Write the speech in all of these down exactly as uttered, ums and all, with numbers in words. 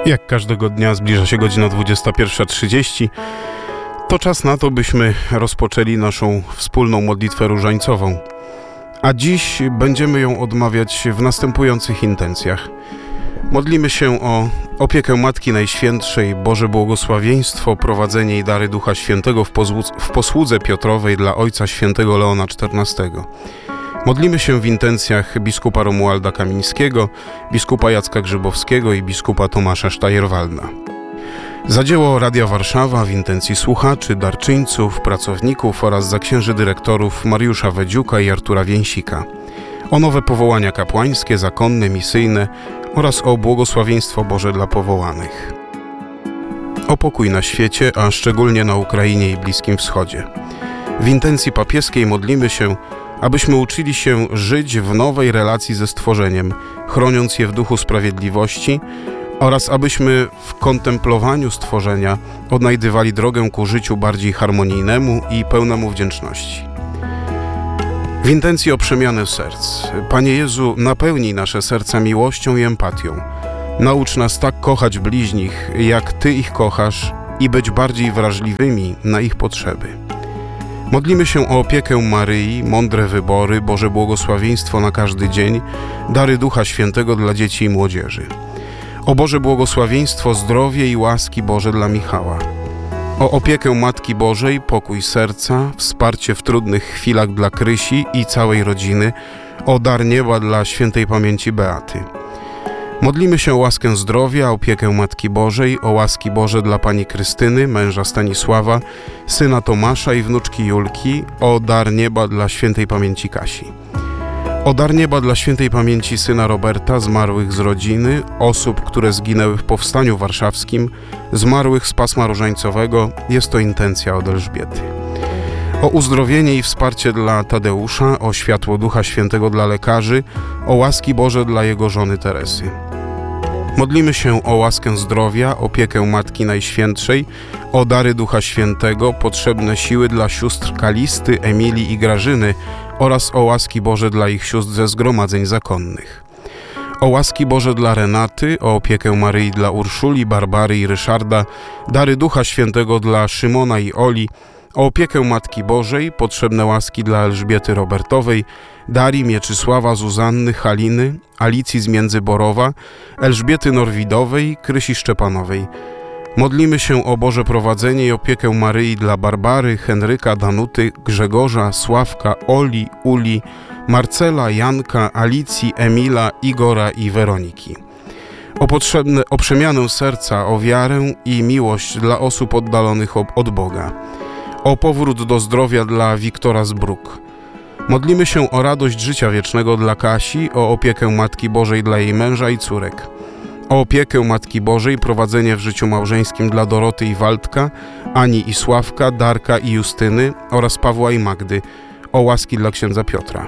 Jak każdego dnia zbliża się godzina dwudziesta pierwsza trzydzieści. To czas na to, byśmy rozpoczęli naszą wspólną modlitwę różańcową. A dziś będziemy ją odmawiać w następujących intencjach. Modlimy się o opiekę Matki Najświętszej, Boże błogosławieństwo, prowadzenie i dary Ducha Świętego w, pozłu- w posłudze Piotrowej dla Ojca Świętego Leona czternastego. Modlimy się w intencjach biskupa Romualda Kamińskiego, biskupa Jacka Grzybowskiego i biskupa Tomasza Sztajerwalda. Za dzieło Radia Warszawa w intencji słuchaczy, darczyńców, pracowników oraz za księży dyrektorów Mariusza Wedziuka i Artura Więsika. O nowe powołania kapłańskie, zakonne, misyjne oraz o błogosławieństwo Boże dla powołanych. O pokój na świecie, a szczególnie na Ukrainie i Bliskim Wschodzie. W intencji papieskiej modlimy się, abyśmy uczyli się żyć w nowej relacji ze stworzeniem, chroniąc je w duchu sprawiedliwości, oraz abyśmy w kontemplowaniu stworzenia odnajdywali drogę ku życiu bardziej harmonijnemu i pełnemu wdzięczności. W intencji o przemianę serc. Panie Jezu, napełnij nasze serca miłością i empatią. Naucz nas tak kochać bliźnich, jak Ty ich kochasz, i być bardziej wrażliwymi na ich potrzeby. Modlimy się o opiekę Maryi, mądre wybory, Boże błogosławieństwo na każdy dzień, dary Ducha Świętego dla dzieci i młodzieży. O Boże błogosławieństwo, zdrowie i łaski Boże dla Michała. O opiekę Matki Bożej, pokój serca, wsparcie w trudnych chwilach dla Krysi i całej rodziny, o dar nieba dla świętej pamięci Beaty. Modlimy się o łaskę zdrowia, opiekę Matki Bożej, o łaski Boże dla pani Krystyny, męża Stanisława, syna Tomasza i wnuczki Julki, o dar nieba dla świętej pamięci Kasi. O dar nieba dla świętej pamięci syna Roberta, zmarłych z rodziny, osób, które zginęły w Powstaniu Warszawskim, zmarłych z pasma różańcowego, jest to intencja od Elżbiety. O uzdrowienie i wsparcie dla Tadeusza, o światło Ducha Świętego dla lekarzy, o łaski Boże dla jego żony Teresy. Modlimy się o łaskę zdrowia, opiekę Matki Najświętszej, o dary Ducha Świętego, potrzebne siły dla sióstr Kalisty, Emilii i Grażyny oraz o łaski Boże dla ich sióstr ze zgromadzeń zakonnych. O łaski Boże dla Renaty, o opiekę Maryi dla Urszuli, Barbary i Ryszarda, dary Ducha Świętego dla Szymona i Oli, o opiekę Matki Bożej, potrzebne łaski dla Elżbiety Robertowej, Darii, Mieczysława, Zuzanny, Haliny, Alicji z Międzyborowa, Elżbiety Norwidowej, Krysi Szczepanowej. Modlimy się o Boże prowadzenie i opiekę Maryi dla Barbary, Henryka, Danuty, Grzegorza, Sławka, Oli, Uli, Marcela, Janka, Alicji, Emila, Igora i Weroniki. O potrzebne, o przemianę serca, o wiarę i miłość dla osób oddalonych od Boga. O powrót do zdrowia dla Wiktora z Bruk. Modlimy się o radość życia wiecznego dla Kasi, o opiekę Matki Bożej dla jej męża i córek. O opiekę Matki Bożej, prowadzenie w życiu małżeńskim dla Doroty i Waldka, Ani i Sławka, Darka i Justyny oraz Pawła i Magdy. O łaski dla księdza Piotra.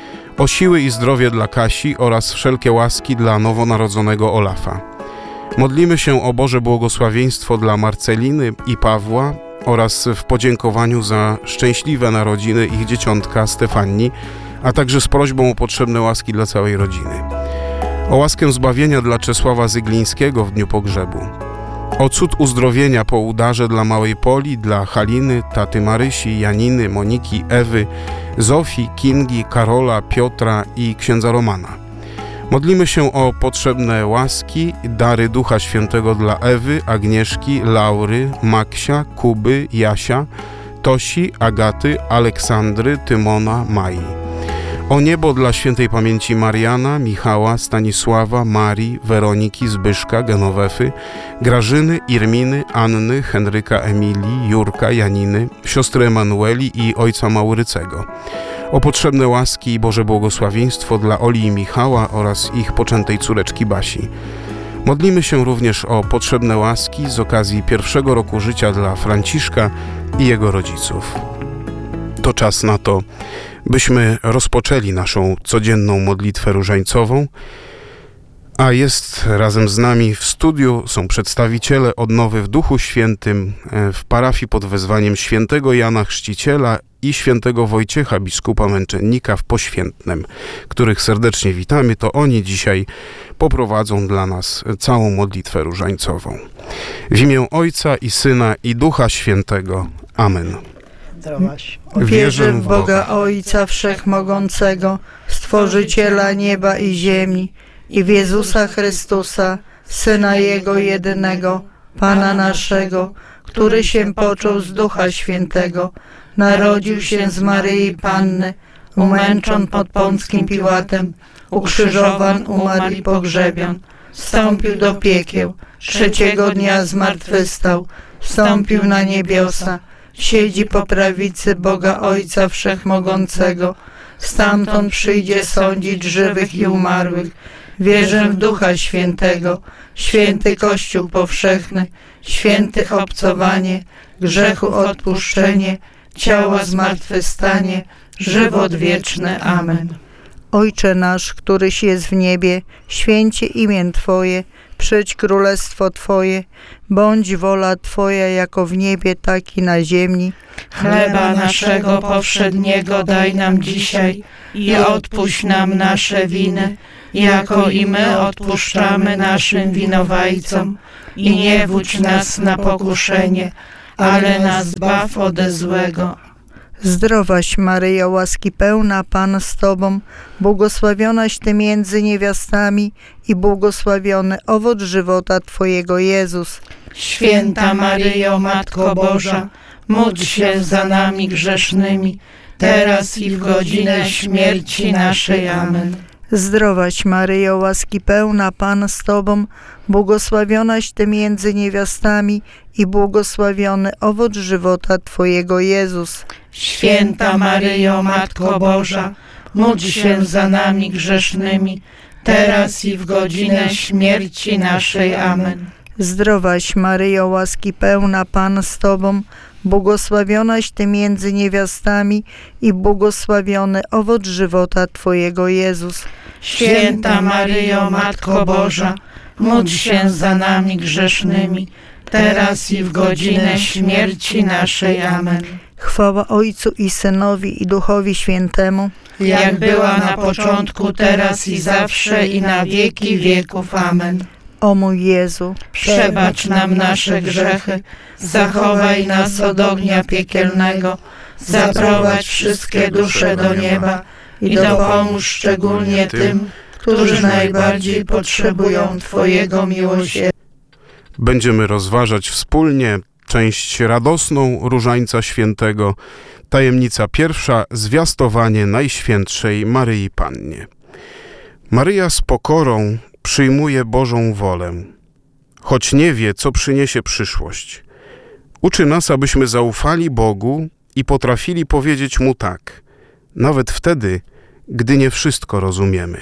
O siły i zdrowie dla Kasi oraz wszelkie łaski dla nowonarodzonego Olafa. Modlimy się o Boże błogosławieństwo dla Marceliny i Pawła oraz w podziękowaniu za szczęśliwe narodziny ich dzieciątka Stefanii, a także z prośbą o potrzebne łaski dla całej rodziny. O łaskę zbawienia dla Czesława Zyglińskiego w dniu pogrzebu. O cud uzdrowienia po udarze dla małej Poli, dla Haliny, taty Marysi, Janiny, Moniki, Ewy, Zofii, Kingi, Karola, Piotra i księdza Romana. Modlimy się o potrzebne łaski, dary Ducha Świętego dla Ewy, Agnieszki, Laury, Maksia, Kuby, Jasia, Tosi, Agaty, Aleksandry, Tymona, Mai. O niebo dla świętej pamięci Mariana, Michała, Stanisława, Marii, Weroniki, Zbyszka, Genowefy, Grażyny, Irminy, Anny, Henryka, Emilii, Jurka, Janiny, siostry Emanueli i ojca Maurycego. O potrzebne łaski i Boże błogosławieństwo dla Oli i Michała oraz ich poczętej córeczki Basi. Modlimy się również o potrzebne łaski z okazji pierwszego roku życia dla Franciszka i jego rodziców. To czas na to, byśmy rozpoczęli naszą codzienną modlitwę różańcową, A jest razem z nami w studiu, są przedstawiciele Odnowy w Duchu Świętym w parafii pod wezwaniem świętego Jana Chrzciciela i świętego Wojciecha, biskupa męczennika w Poświętnem, których serdecznie witamy. To oni dzisiaj poprowadzą dla nas całą modlitwę różańcową. W imię Ojca i Syna i Ducha Świętego. Amen. Wierzę w Boga Ojca Wszechmogącego, Stworzyciela nieba i ziemi, i w Jezusa Chrystusa, Syna Jego jedynego, Pana naszego, który się począł z Ducha Świętego, narodził się z Maryi Panny, umęczon pod Pąckim Piłatem, ukrzyżowan, umarł i pogrzebion, wstąpił do piekieł, trzeciego dnia zmartwychwstał, wstąpił na niebiosa, siedzi po prawicy Boga Ojca Wszechmogącego, stamtąd przyjdzie sądzić żywych i umarłych. Wierzę w Ducha Świętego, święty Kościół powszechny, święty obcowanie, grzechu odpuszczenie, ciała zmartwychwstanie, żywot wieczny. Amen. Ojcze nasz, któryś jest w niebie, święcie imię Twoje, przyjdź królestwo Twoje, bądź wola Twoja jako w niebie, tak i na ziemi. Chleba naszego powszedniego daj nam dzisiaj i odpuść nam nasze winy, jako i my odpuszczamy naszym winowajcom. I nie wódź nas na pokuszenie, ale nas zbaw ode złego. Zdrowaś Maryjo, łaski pełna, Pan z Tobą, błogosławionaś Ty między niewiastami i błogosławiony owoc żywota Twojego, Jezus. Święta Maryjo, Matko Boża, módl się za nami grzesznymi, teraz i w godzinę śmierci naszej. Amen. Zdrowaś Maryjo, łaski pełna, Pan z Tobą, błogosławionaś Ty między niewiastami i błogosławiony owoc żywota Twojego, Jezus. Święta Maryjo, Matko Boża, módl się za nami grzesznymi, teraz i w godzinę śmierci naszej. Amen. Zdrowaś Maryjo, łaski pełna, Pan z Tobą, błogosławionaś Ty między niewiastami i błogosławiony owoc żywota Twojego, Jezus. Święta Maryjo, Matko Boża, módl się za nami grzesznymi, teraz i w godzinę śmierci naszej. Amen. Chwała Ojcu i Synowi i Duchowi Świętemu, jak była na początku, teraz i zawsze, i na wieki wieków. Amen. O mój Jezu, przebacz nam nasze grzechy, zachowaj nas od ognia piekielnego, zaprowadź wszystkie dusze do nieba i dopomóż szczególnie tym, którzy najbardziej potrzebują Twojego miłosierdzia. Będziemy rozważać wspólnie część radosną Różańca Świętego, tajemnica pierwsza, zwiastowanie Najświętszej Maryi Pannie. Maryja z pokorą przyjmuje Bożą wolę, choć nie wie, co przyniesie przyszłość. Uczy nas, abyśmy zaufali Bogu i potrafili powiedzieć Mu tak, nawet wtedy, gdy nie wszystko rozumiemy.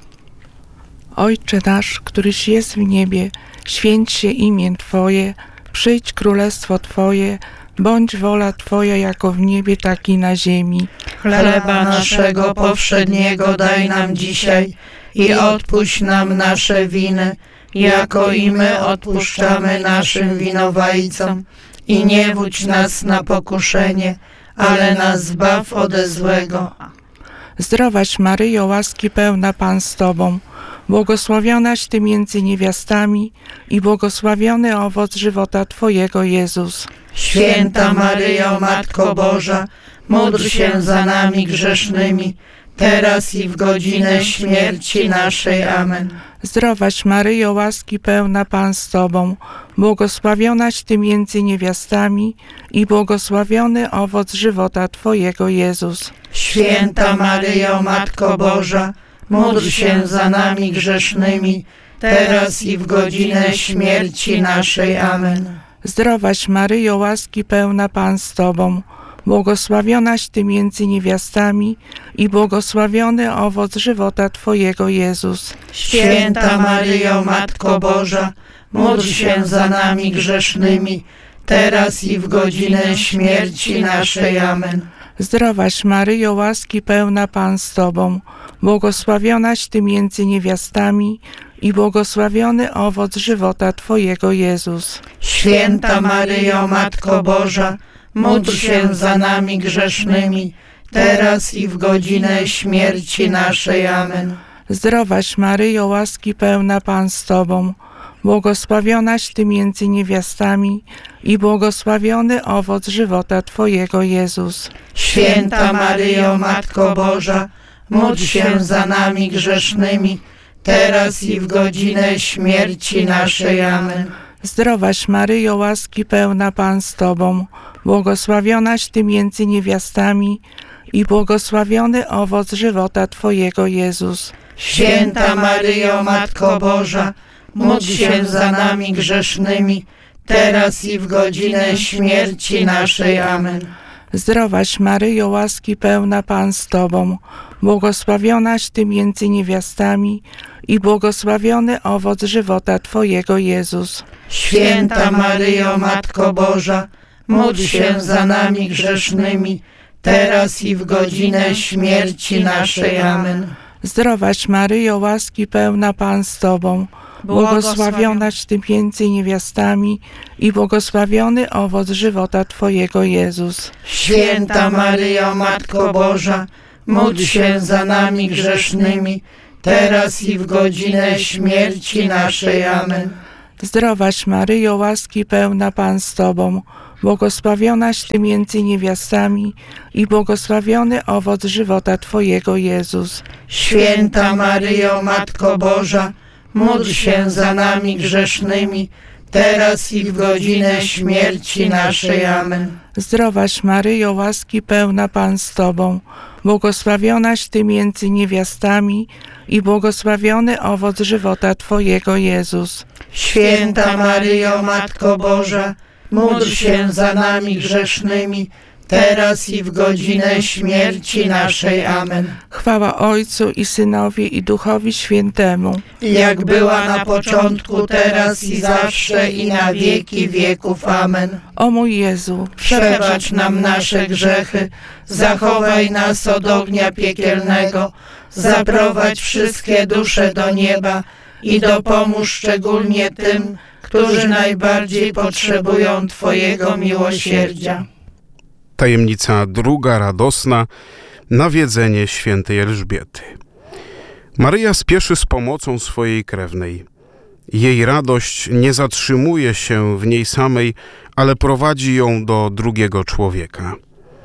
Ojcze nasz, któryś jest w niebie, święć się imię Twoje, przyjdź królestwo Twoje, bądź wola Twoja jako w niebie, tak i na ziemi. Chleba naszego powszedniego daj nam dzisiaj i odpuść nam nasze winy, jako i my odpuszczamy naszym winowajcom. I nie wódź nas na pokuszenie, ale nas zbaw ode złego. Zdrowaś Maryjo, łaski pełna, Pan z Tobą, błogosławionaś Ty między niewiastami i błogosławiony owoc żywota Twojego, Jezus. Święta Maryjo, Matko Boża, módl się za nami grzesznymi, teraz i w godzinę śmierci naszej. Amen. Zdrowaś Maryjo, łaski pełna, Pan z Tobą, błogosławionaś Ty między niewiastami i błogosławiony owoc żywota Twojego, Jezus. Święta Maryjo, Matko Boża, módl się za nami grzesznymi, teraz i w godzinę śmierci naszej. Amen. Zdrowaś Maryjo, łaski pełna, Pan z Tobą, błogosławionaś Ty między niewiastami i błogosławiony owoc żywota Twojego, Jezus. Święta Maryjo, Matko Boża, módl się za nami grzesznymi, teraz i w godzinę śmierci naszej. Amen. Zdrowaś Maryjo, łaski pełna, Pan z Tobą, błogosławionaś Ty między niewiastami i błogosławiony owoc żywota Twojego, Jezus. Święta Maryjo, Matko Boża, módl się za nami grzesznymi, teraz i w godzinę śmierci naszej. Amen. Zdrowaś Maryjo, łaski pełna, Pan z Tobą, błogosławionaś Ty między niewiastami i błogosławiony owoc żywota Twojego, Jezus. Święta Maryjo, Matko Boża, módl się za nami grzesznymi, teraz i w godzinę śmierci naszej. Amen. Zdrowaś Maryjo, łaski pełna, Pan z Tobą, błogosławionaś Ty między niewiastami i błogosławiony owoc żywota Twojego, Jezus. Święta Maryjo, Matko Boża, módl się za nami grzesznymi, teraz i w godzinę śmierci naszej. Amen. Zdrowaś Maryjo, łaski pełna, Pan z Tobą, błogosławionaś Ty między niewiastami i błogosławiony owoc żywota Twojego, Jezus. Święta Maryjo, Matko Boża, módl się za nami grzesznymi, teraz i w godzinę śmierci naszej. Amen. Zdrowaś Maryjo, łaski pełna, Pan z Tobą, błogosławionaś Ty między niewiastami i błogosławiony owoc żywota Twojego, Jezus. Święta Maryjo, Matko Boża, módl się za nami grzesznymi, teraz i w godzinę śmierci naszej. Amen. Zdrowaś Maryjo, łaski pełna, Pan z Tobą, błogosławionaś Ty między niewiastami i błogosławiony owoc żywota Twojego, Jezus. Święta Maryjo, Matko Boża, módl się za nami grzesznymi, teraz i w godzinę śmierci naszej. Amen. Zdrowaś Maryjo, łaski pełna, Pan z Tobą, błogosławionaś Ty między niewiastami i błogosławiony owoc żywota Twojego, Jezus. Święta Maryjo, Matko Boża, módl się za nami grzesznymi, teraz i w godzinę śmierci naszej. Amen. Chwała Ojcu i Synowi i Duchowi Świętemu, jak była na początku, teraz i zawsze, i na wieki wieków. Amen. O mój Jezu, przebacz nam nasze grzechy, zachowaj nas od ognia piekielnego, zaprowadź wszystkie dusze do nieba i dopomóż szczególnie tym, którzy najbardziej potrzebują Twojego miłosierdzia. Tajemnica druga, radosna, nawiedzenie świętej Elżbiety. Maryja spieszy z pomocą swojej krewnej. Jej radość nie zatrzymuje się w niej samej, ale prowadzi ją do drugiego człowieka.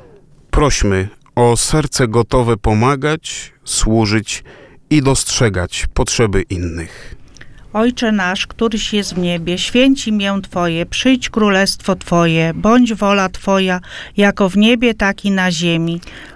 Prośmy o serce gotowe pomagać, służyć i dostrzegać potrzeby innych. Ojcze nasz, któryś jest w niebie, święć imię Twoje, przyjdź królestwo Twoje, bądź wola Twoja, jako w niebie, tak i na ziemi.